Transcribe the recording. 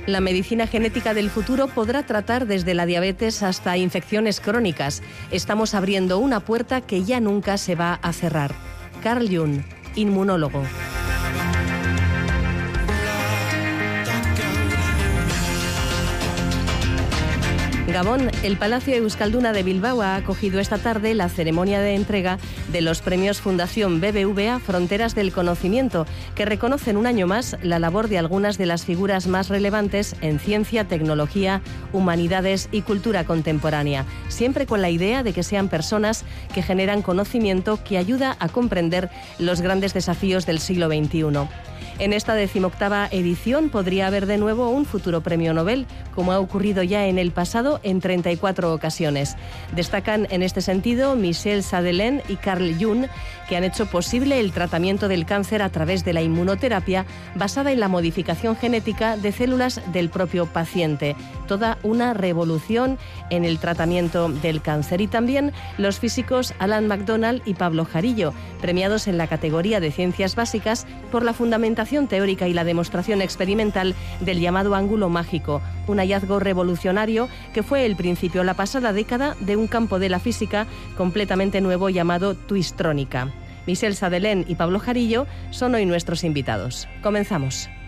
La medicina genética del futuro podrá tratar desde la diabetes hasta infecciones crónicas. Estamos abriendo una puerta que ya nunca se va a cerrar. Carl Jung, inmunólogo. Gabón, el Palacio Euskalduna de Bilbao ha acogido esta tarde la ceremonia de entrega de los premios Fundación BBVA Fronteras del Conocimiento, que reconocen un año más la labor de algunas de las figuras más relevantes en ciencia, tecnología, humanidades y cultura contemporánea, siempre con la idea de que sean personas que generan conocimiento que ayuda a comprender los grandes desafíos del siglo XXI. En esta 18ª edición podría haber de nuevo un futuro premio Nobel, como ha ocurrido ya en el pasado en 34 ocasiones. Destacan en este sentido Michel Sadelain y Carl Jung, que han hecho posible el tratamiento del cáncer a través de la inmunoterapia basada en la modificación genética de células del propio paciente. Toda una revolución en el tratamiento del cáncer. Y también los físicos Alan McDonald y Pablo Jarillo, premiados en la categoría de ciencias básicas por la fundamentación teórica y la demostración experimental del llamado ángulo mágico, un hallazgo revolucionario que fue el principio la pasada década de un campo de la física completamente nuevo llamado twistrónica. Michel Sadelain y Pablo Jarillo son hoy nuestros invitados. Comenzamos.